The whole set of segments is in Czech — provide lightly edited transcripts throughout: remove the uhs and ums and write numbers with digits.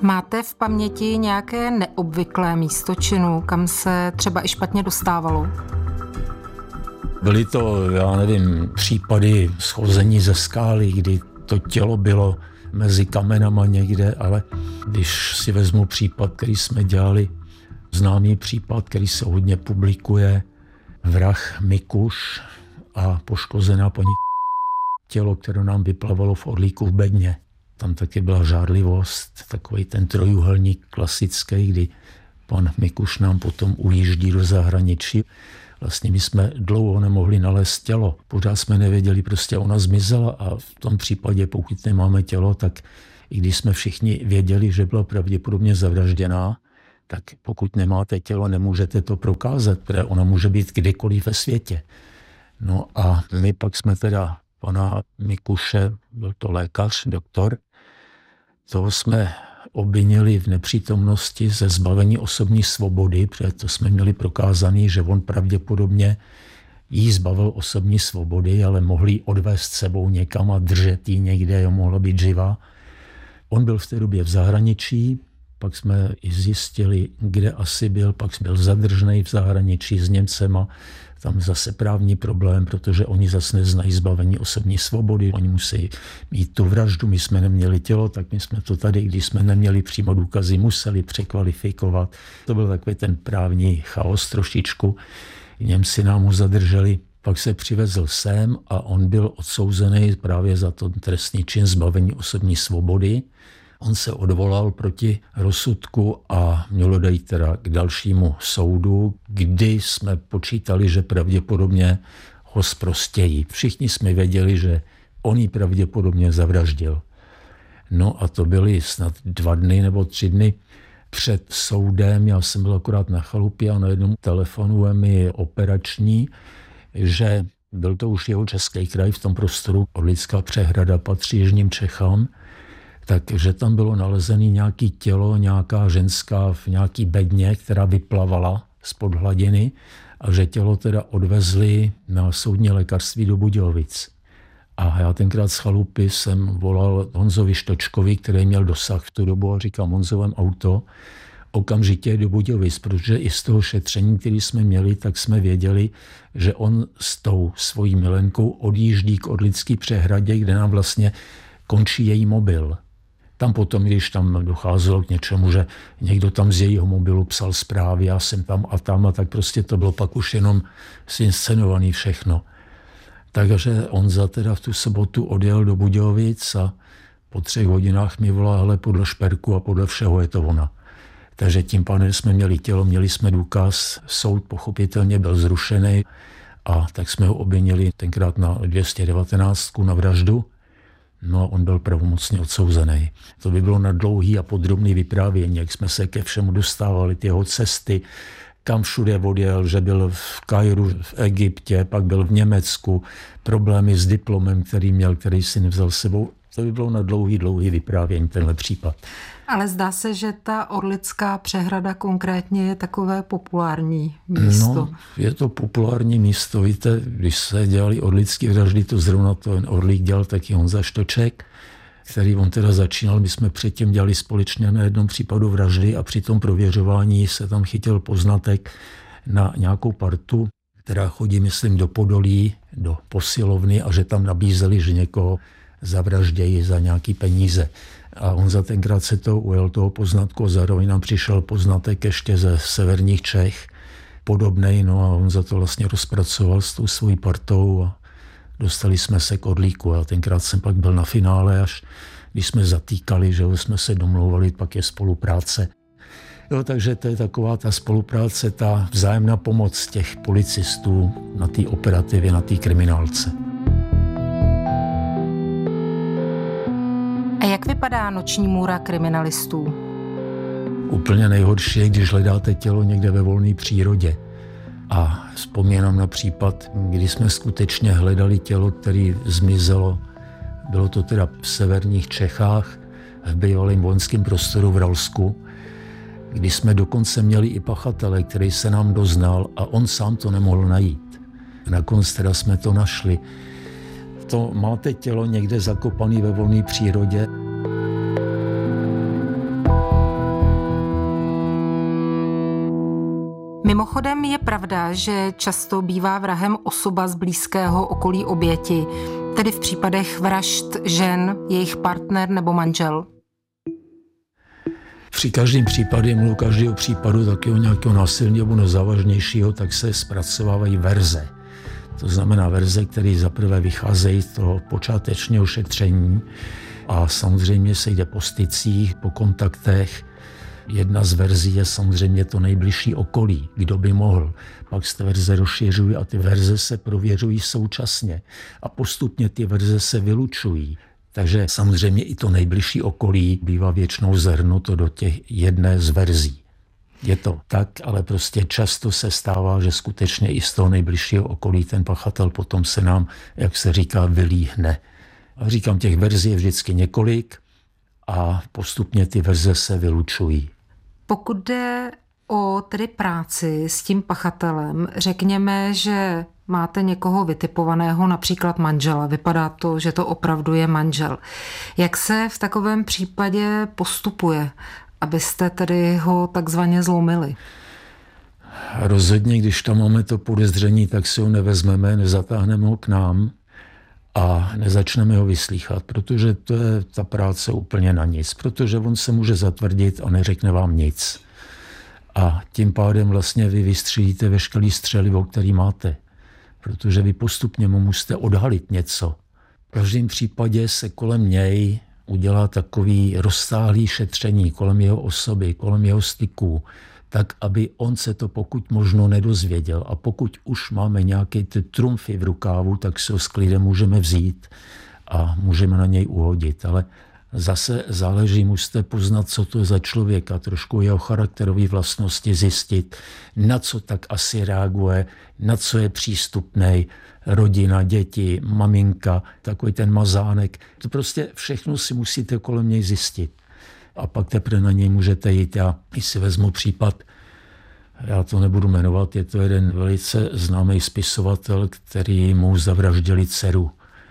Máte v paměti nějaké neobvyklé místo činu, kam se třeba i špatně dostávalo? Byly to, případy schození ze skály, kdy to tělo bylo mezi kamenama někde, ale když si vezmu případ, který jsme dělali, známý případ, který se hodně publikuje, vrah Mikuš a poškozená paní tělo, které nám vyplavalo v Orlíku v Bedně. Tam taky byla žárlivost, takový ten trojúhelník klasický, kdy pan Mikuš nám potom ujíždí do zahraničí. Vlastně my jsme dlouho nemohli nalézt tělo. Pořád jsme nevěděli, ona zmizela a v tom případě, pokud nemáme tělo, tak i když jsme všichni věděli, že byla pravděpodobně zavražděná, tak pokud nemáte tělo, nemůžete to prokázat, protože ona může být kdekoliv ve světě. No a my pak jsme teda pana Mikuše, byl to lékař, doktor, toho jsme obvinili v nepřítomnosti ze zbavení osobní svobody, protože to jsme měli prokázaný, že on pravděpodobně jí zbavil osobní svobody, ale mohli ji odvést sebou někam a držet ji někde, mohla být živá. On byl v té době v zahraničí, pak jsme i zjistili, kde asi byl, pak byl zadržený v zahraničí s Němcema. Tam zase právní problém, protože oni zase neznají zbavení osobní svobody. Oni musí mít tu vraždu, my jsme neměli tělo, tak my jsme to tady, když jsme neměli přímo důkazy, museli překvalifikovat. To byl takový ten právní chaos trošičku. Němci nám ho zadrželi, pak se přivezl sem a on byl odsouzený právě za ten trestný čin zbavení osobní svobody. On se odvolal proti rozsudku a mělo dojít teda k dalšímu soudu, kdy jsme počítali, že pravděpodobně ho zprostějí. Všichni jsme věděli, že on ji pravděpodobně zavraždil. No a to byly snad 2 dny nebo 3 dny před soudem. Já jsem byl akorát na chalupě a najednou telefonuje mi operační, že byl to už jeho Český kraj v tom prostoru. Orlická přehrada patří jižním Čechám. Takže tam bylo nalezené nějaké tělo, nějaká ženská v nějaký bedně, která vyplavala spod hladiny a že tělo teda odvezli na soudní lékařství do Budějovic. A já tenkrát z chalupy jsem volal Honzovi Štočkovi, který měl dosah v tu dobu a říkám Honzovém auto, okamžitě do Budějovic, protože i z toho šetření, který jsme měli, tak jsme věděli, že on s tou svojí milenkou odjíždí k Orlické přehradě, kde nám vlastně končí její mobil. Tam potom, když tam docházelo k něčemu, že někdo tam z jejího mobilu psal zprávy, já jsem tam a tak prostě to bylo pak už jenom zinscenovaný všechno. Takže Honza teda v tu sobotu odjel do Budějovic a po 3 hodinách mi volá, hele, podle šperku a podle všeho je to ona. Takže tím pádem jsme měli tělo, měli jsme důkaz, soud pochopitelně byl zrušený a tak jsme ho obvinili tenkrát na 219 na vraždu. No a on byl pravomocně odsouzený. To by bylo na dlouhý a podrobný vyprávění, jak jsme se ke všemu dostávali, ty jeho cesty, kam všude odjel, že byl v Kairu, v Egyptě, pak byl v Německu, problémy s diplomem, který měl, který si nevzal s sebou. To by bylo na dlouhý vyprávění, tenhle případ. Ale zdá se, že ta Orlická přehrada konkrétně je takové populární místo. No, je to populární místo. Víte, když se dělali orlické vraždy, to zrovna ten Orlík dělal taky Honza Štoček, který on teda začínal. My jsme předtím dělali společně na jednom případu vraždy a při tom prověřování se tam chytil poznatek na nějakou partu, která chodí, myslím, do Podolí, do posilovny a že tam nabízeli, že někoho zavraždějí za nějaký peníze. A on za tenkrát se to ujel toho poznatku a zároveň nám přišel poznatek ještě ze severních Čech podobnej, no a on za to vlastně rozpracoval s tou svojí partou a dostali jsme se k Orlíku a tenkrát jsem pak byl na finále, až když jsme zatýkali, že jsme se domlouvali, pak je spolupráce. Jo, takže to je taková ta spolupráce, ta vzájemná pomoc těch policistů na té operativě, na té kriminálce. A jak vypadá noční můra kriminalistů? Úplně nejhorší je, když hledáte tělo někde ve volné přírodě. A vzpomínám na případ, kdy jsme skutečně hledali tělo, které zmizelo. Bylo to teda v severních Čechách, v bývalém vojenském prostoru v Ralsku, kdy jsme dokonce měli i pachatele, který se nám doznal a on sám to nemohl najít. Nakonec teda jsme to našli. To máte tělo někde zakopané ve volné přírodě. Mimochodem je pravda, že často bývá vrahem osoba z blízkého okolí oběti, tedy v případech vražd žen, jejich partner nebo manžel. Při každém případě, u každého případu takového nějakého násilného nebo závažnějšího, tak se zpracovávají verze. To znamená verze, které zaprvé vycházejí z toho počátečního šetření a samozřejmě se jde po stycích, po kontaktech. Jedna z verzí je samozřejmě to nejbližší okolí, kdo by mohl. Pak se ty verze rozšiřují a ty verze se prověřují současně a postupně ty verze se vylučují. Takže samozřejmě i to nejbližší okolí bývá většinou zahrnuto do těch jedné z verzí. Je to tak, ale prostě často se stává, že skutečně i z toho nejbližšího okolí ten pachatel potom se nám, jak se říká, vylíhne. A říkám, těch verzí je vždycky několik a postupně ty verze se vylučují. Pokud jde o tedy práci s tím pachatelem, řekněme, že máte někoho vytipovaného, například manžela. Vypadá to, že to opravdu je manžel. Jak se v takovém případě postupuje, abyste tedy ho takzvaně zlomili? Rozhodně, když tam máme to podezření, tak si ho nevezmeme, nezatáhneme ho k nám a nezačneme ho vyslýchat, protože to je ta práce úplně na nic, protože on se může zatvrdit a neřekne vám nic. A tím pádem vlastně vy vystřílíte veškerý střelivo, který máte, protože vy postupně mu musíte odhalit něco. V každém případě se kolem něj udělá takový rozsáhlý šetření kolem jeho osoby, kolem jeho styků, tak, aby on se to pokud možno nedozvěděl. A pokud už máme nějaké ty trumfy v rukávu, tak se ho s klidem můžeme vzít a můžeme na něj uhodit. Ale zase záleží, musíte poznat, co to je za člověka, trošku jeho charakterové vlastnosti zjistit, na co tak asi reaguje, na co je přístupnej, rodina, děti, maminka, takový ten mazánek. To prostě všechno si musíte kolem něj zjistit. A pak teprve na něj můžete jít. Já si vezmu případ, já to nebudu jmenovat, je to jeden velice známý spisovatel, který mu zavraždili dceru.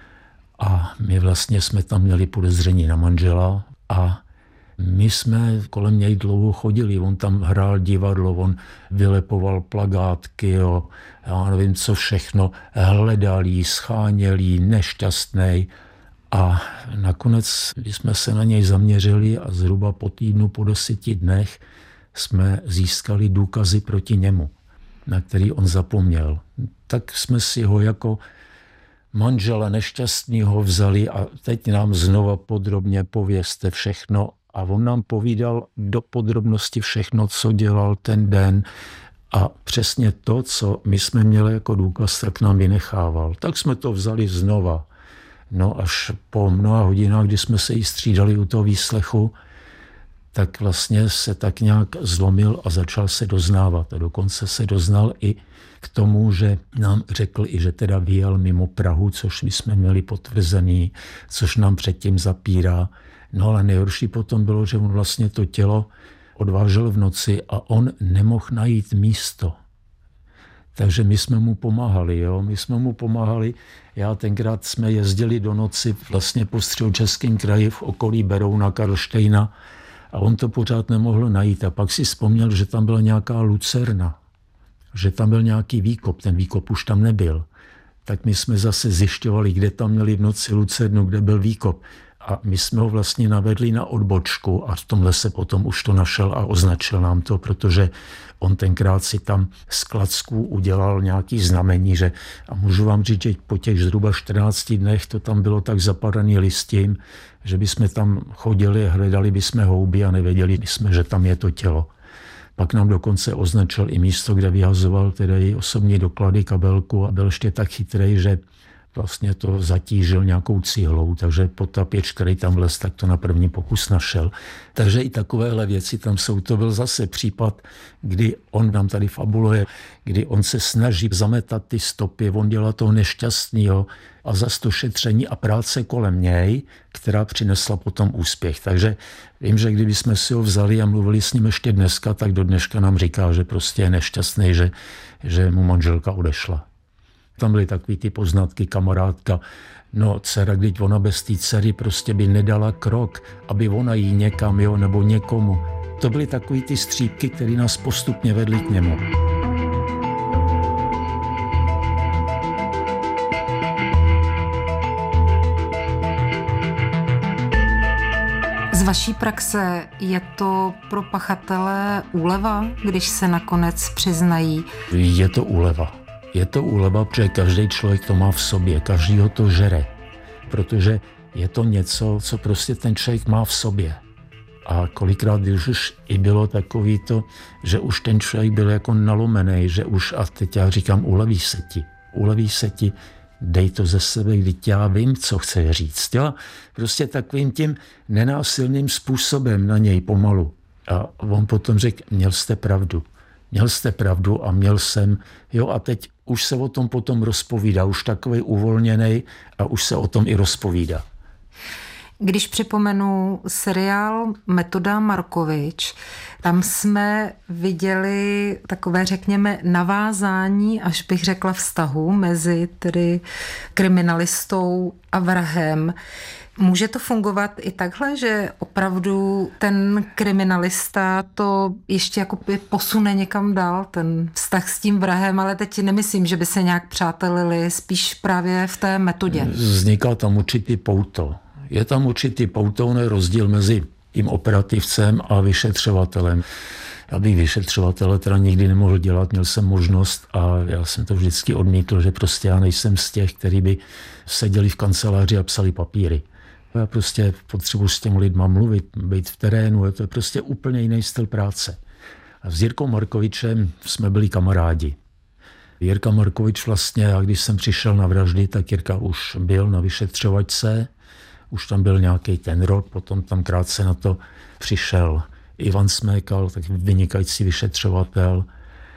A my vlastně jsme tam měli podezření na manžela a my jsme kolem něj dlouho chodili. On tam hrál divadlo, on vylepoval plakátky, jo, já nevím co všechno, hledal jí, scháněl jí, nešťastnej. A nakonec, když jsme se na něj zaměřili a zhruba po týdnu, po 10 dnech jsme získali důkazy proti němu, na který on zapomněl. Tak jsme si ho jako manžela nešťastného vzali a teď nám znova podrobně povězte všechno. A on nám povídal do podrobnosti všechno, co dělal ten den a přesně to, co my jsme měli jako důkaz, tak nám vynechával. Tak jsme to vzali znova. No až po mnoha hodinách, kdy jsme se jí střídali u toho výslechu, tak vlastně se tak nějak zlomil a začal se doznávat. A dokonce se doznal i k tomu, že nám řekl i, že teda vyjel mimo Prahu, což my jsme měli potvrzený, což nám předtím zapírá. No ale nejhorší potom bylo, že on vlastně to tělo odvážel v noci a on nemohl najít místo. Takže my jsme mu pomáhali, jo. My jsme mu pomáhali. Já tenkrát jsme jezdili do noci vlastně po Středočeském kraji v okolí Berouna, Karlštejna a on to pořád nemohl najít. A pak si vzpomněl, že tam byla nějaká lucerna, že tam byl nějaký výkop, ten výkop už tam nebyl. Tak my jsme zase zjišťovali, kde tam měli v noci lucernu, kde byl výkop. A my jsme ho vlastně navedli na odbočku a v tomhle se potom už to našel a označil nám to, protože on tenkrát si tam z klacků udělal nějaký znamení, že a můžu vám říct, že po těch zhruba 14 dnech to tam bylo tak zapadaný listím, že bychom tam chodili, hledali bychom houby a nevěděli bychom, že tam je to tělo. Pak nám dokonce označil i místo, kde vyhazoval tedy osobní doklady, kabelku a byl ještě tak chytrej, že vlastně to zatížil nějakou cihlou, takže potapěč, který tam vlez, tak to na první pokus našel. Takže i takovéhle věci tam jsou. To byl zase případ, kdy on nám tady fabuluje, kdy on se snaží zametat ty stopy, on dělá toho nešťastného a zase to šetření a práce kolem něj, která přinesla potom úspěch. Takže vím, že kdybychom si ho vzali a mluvili s ním ještě dneska, tak do dneška nám říká, že prostě je nešťastný, že mu manželka odešla. Tam byly takový ty poznatky, kamarádka, no dcera, když ona bez té dcery prostě by nedala krok, aby ona jí někam, jo, nebo někomu. To byly takový ty střípky, které nás postupně vedly k němu. Z vaší praxe je to pro pachatele úleva, když se nakonec přiznají? Je to úleva. Je to úleva, protože každý člověk to má v sobě, každý ho to žere. Protože je to něco, co prostě ten člověk má v sobě. A kolikrát, když už i bylo takový to, že už ten člověk byl jako nalomený, že už, a teď já říkám, uleví se ti, dej to ze sebe, když já vím, co chce říct. Jo? Prostě takovým tím nenásilným způsobem na něj pomalu. A on potom řekl, měl jste pravdu a měl jsem, jo, a teď už se o tom potom rozpovídá, už takovej uvolněnej a už se o tom i rozpovídá. Když připomenu seriál Metoda Markovič, tam jsme viděli takové, řekněme, navázání, až bych řekla vztahu mezi tedy kriminalistou a vrahem. Může to fungovat i takhle, že opravdu ten kriminalista to ještě jako posune někam dál, ten vztah s tím vrahem, ale teď nemyslím, že by se nějak přátelili, spíš právě v té metodě. Vzniká tam určitý pouto. Je tam určitý poutovný rozdíl mezi tím operativcem a vyšetřovatelem. Já bych vyšetřovatele teda nikdy nemohl dělat, měl jsem možnost a já jsem to vždycky odmítl, že prostě já nejsem z těch, kteří by seděli v kanceláři a psali papíry. Já prostě potřebuji s těmi lidma mluvit, být v terénu, je to prostě úplně jiný styl práce. A s Jirkou Markovičem jsme byli kamarádi. Jirka Markovič vlastně, a když jsem přišel na vraždy, tak Jirka už byl na vyšetřovačce, už tam byl nějaký ten rok, potom tam krátce na to přišel Ivan Smékal, tak vynikající vyšetřovatel.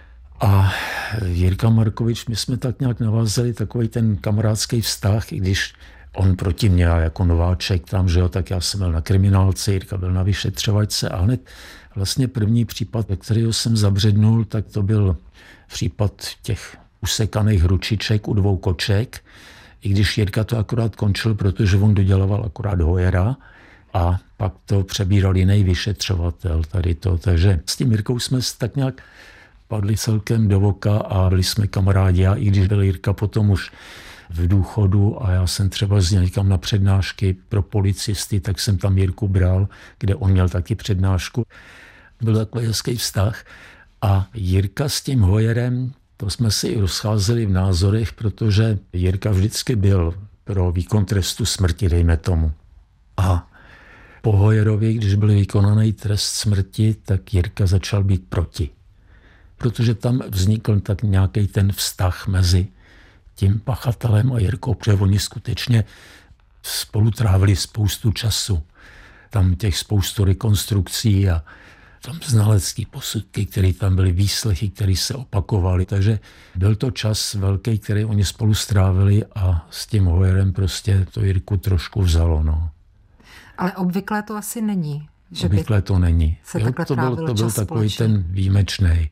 A Jirka Markovič, my jsme tak nějak navázali takový ten kamarádský vztah, i když on proti mě jako nováček tam, že jo, tak já jsem byl na kriminálce, Jirka byl na vyšetřovačce a hned vlastně první případ, kterého jsem zabřednul, tak to byl případ těch usekaných ručiček u 2 koček, i když Jirka to akorát končil, protože on dodělával akorát Hojera a pak to přebíral jiný vyšetřovatel tady to. Takže s tím Jirkou jsme tak nějak padli celkem do voka a byli jsme kamarádi. A i když byl Jirka potom už v důchodu a já jsem třeba z někam na přednášky pro policisty, tak jsem tam Jirku bral, kde on měl taky přednášku. Byl takový hezký vztah a Jirka s tím Hojerem, to jsme si i rozcházeli v názorech, protože Jirka vždycky byl pro výkon trestu smrti, dejme tomu. A po Hojerovi, když byl vykonaný trest smrti, tak Jirka začal být proti. Protože tam vznikl tak nějaký ten vztah mezi tím pachatelem a Jirkou, protože oni skutečně spolu trávili spoustu času. Tam těch spoustu rekonstrukcí a tam znalecký posudky, které tam byly, výslechy, které se opakovaly. Takže byl to čas velký, který oni spolu strávili a s tím Hojerem prostě to Jirku trošku vzalo. No. Ale obvyklé to asi není. Že obvyklé to není. Jo, to byl takový ten výjimečný.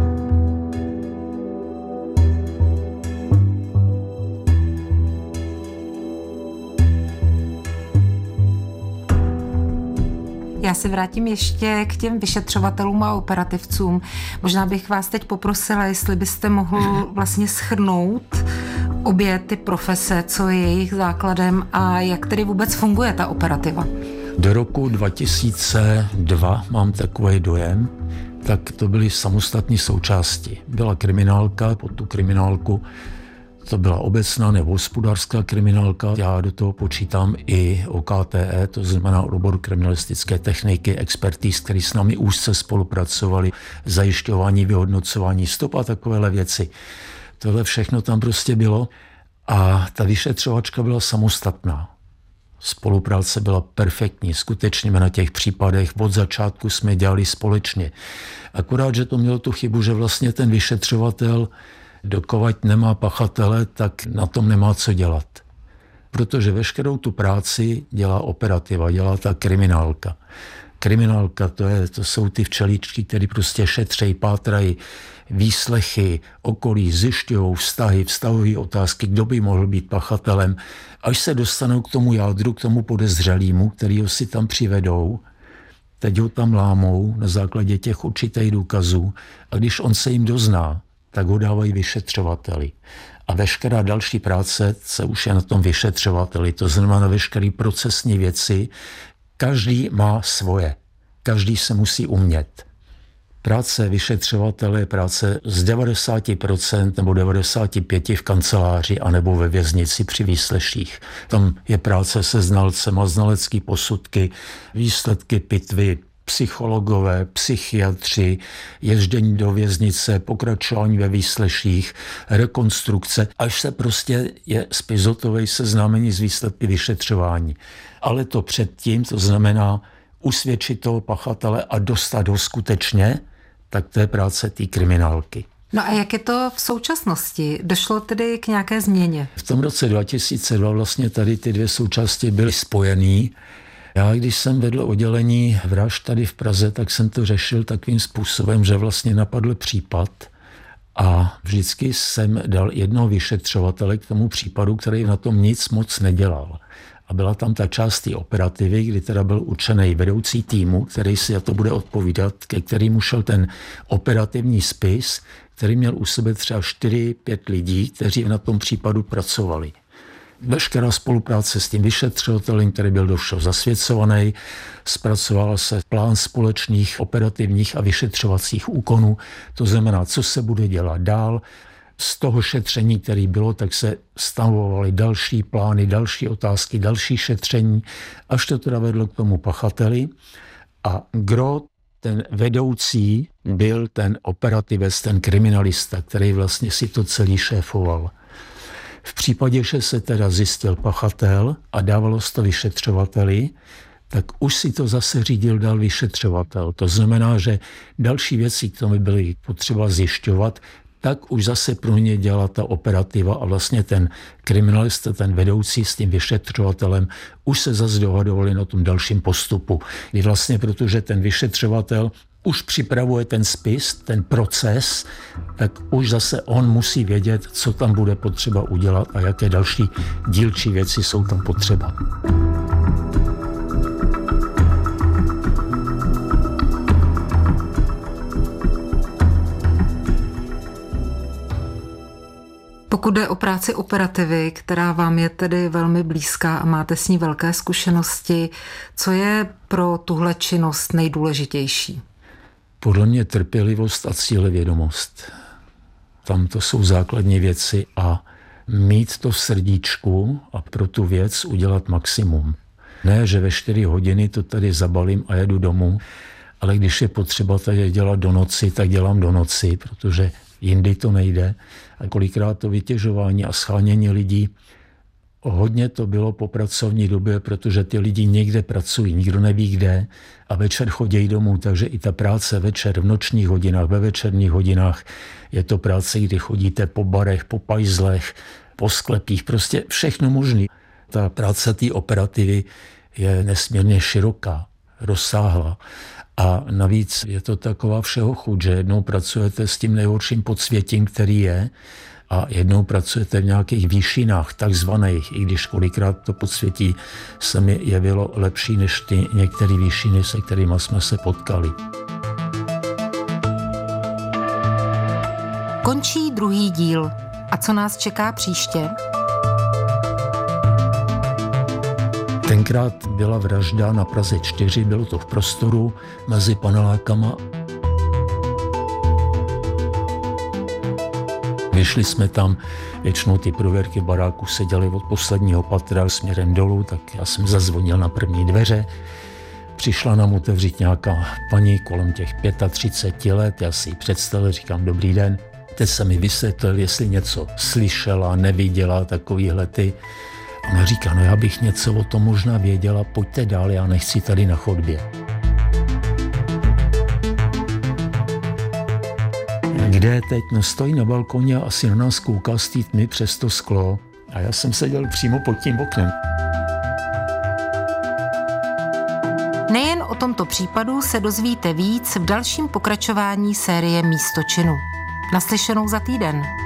Já se vrátím ještě k těm vyšetřovatelům a operativcům. Možná bych vás teď poprosila, jestli byste mohl vlastně shrnout obě ty profese, co je jejich základem a jak tedy vůbec funguje ta operativa. Do roku 2002 mám takový dojem, tak to byly samostatné součásti. Byla kriminálka, pod tu kriminálku to byla obecná nebo hospodářská kriminálka. Já do toho počítám i OKTE, to znamená odbor kriminalistické techniky, expertíz, který s námi úzce spolupracovali, zajišťování, vyhodnocování stop a takovéhle věci. Tohle všechno tam prostě bylo a ta vyšetřovačka byla samostatná. Spolupráce byla perfektní, skutečně na těch případech od začátku jsme dělali společně. Akorát, že to mělo tu chybu, že vlastně ten vyšetřovatel dokud nemá pachatele, tak na tom nemá co dělat. Protože veškerou tu práci dělá operativa, dělá ta kriminálka. Kriminálka to jsou ty včeličky, které prostě šetřejí, pátrají, výslechy, okolí, zjišťují vztahy, vztahové otázky, kdo by mohl být pachatelem, až se dostanou k tomu jádru, k tomu podezřelýmu, kterýho si tam přivedou, teď ho tam lámou na základě těch určitých důkazů a když on se jim dozná, tak ho dávají vyšetřovateli. A veškerá další práce se už je na tom vyšetřovateli, to znamená veškeré procesní věci, Každý má svoje. Každý se musí umět. Práce vyšetřovatele je práce z 90% nebo 95% v kanceláři anebo ve věznici při výsleších. Tam je práce se znalcema, znalecký posudky, výsledky pitvy, psychologové, psychiatři, ježdění do věznice, pokračování ve výsleších, rekonstrukce, až se prostě je spis hotovej, seznámení s výsledky vyšetřování. Ale to předtím, to znamená usvědčit toho pachatele a dostat ho skutečně, tak to je práce té kriminálky. No a jak je to v současnosti? Došlo tedy k nějaké změně? V tom roce 2002 vlastně tady ty dvě součásti byly spojený. Já, když jsem vedl oddělení vražd tady v Praze, tak jsem to řešil takovým způsobem, že vlastně napadl případ a vždycky jsem dal jednoho vyšetřovatele k tomu případu, který na tom nic moc nedělal. A byla tam ta část té operativy, kdy teda byl určený vedoucí týmu, který si za to bude odpovídat, ke kterému šel ten operativní spis, který měl u sebe třeba 4-5 lidí, kteří na tom případu pracovali. Veškerá spolupráce s tím vyšetřovatelem, který byl do všeho zasvěcovaný, zpracoval se plán společných operativních a vyšetřovacích úkonů, to znamená, co se bude dělat dál. Z toho šetření, které bylo, tak se stanovovaly další plány, další otázky, další šetření, až to teda vedlo k tomu pachateli. A gro, ten vedoucí, byl ten operativec, ten kriminalista, který vlastně si to celý šéfoval. V případě, že se teda zjistil pachatel a dávalo se to vyšetřovateli, tak už si to zase řídil dál vyšetřovatel. To znamená, že další věci, které byly potřeba zjišťovat, tak už zase pro ně dělala ta operativa a vlastně ten kriminalista, ten vedoucí s tím vyšetřovatelem už se zase dohadovali na tom dalším postupu. Kdy vlastně, protože ten vyšetřovatel už připravuje ten spis, ten proces, tak už zase on musí vědět, co tam bude potřeba udělat a jaké další dílčí věci jsou tam potřeba. Pokud jde o práci operativy, která vám je tedy velmi blízká a máte s ní velké zkušenosti, co je pro tuhle činnost nejdůležitější? Podle mě trpělivost a cílevědomost. Tam to jsou základní věci a mít to v srdíčku a pro tu věc udělat maximum. Ne, že ve 4 hodiny to tady zabalím a jedu domů, ale když je potřeba tady dělat do noci, tak dělám do noci, protože jindy to nejde. A kolikrát to vytěžování a schánění lidí, hodně to bylo po pracovní době, protože ty lidi někde pracují, nikdo neví kde a večer chodí domů, takže i ta práce večer v nočních hodinách, ve večerních hodinách je to práce, kdy chodíte po barech, po pajzlech, po sklepích, prostě všechno možné. Ta práce té operativy je nesmírně široká, rozsáhlá. A navíc je to taková všeho chuť, že jednou pracujete s tím nejhorším podsvětím, který je, a jednou pracujete v nějakých výšinách, takzvaných, i když kolikrát to podsvětí se mi jevilo lepší než ty některé výšiny, se kterými jsme se potkali. Končí druhý díl. A co nás čeká příště? Tenkrát byla vražda na Praze 4, bylo to v prostoru mezi panelákama. Vyšli jsme tam, většinou ty prověrky v baráku se děly od posledního patra směrem dolů, tak já jsem zazvonil na první dveře. Přišla nám otevřít nějaká paní kolem těch 35 let, já si ji představil, říkám dobrý den. Teď se mi vysvětlil, jestli něco slyšela, neviděla, takovýhle ty. Ona říká, no já bych něco o tom možná věděla, pojďte dál, já nechci tady na chodbě. Kde je teď? No stojí na balkoně a asi na nás kouká z té tmy přes to sklo. A já jsem seděl přímo pod tím oknem. Nejen o tomto případu se dozvíte víc v dalším pokračování série Místo činu. Naslyšenou za týden.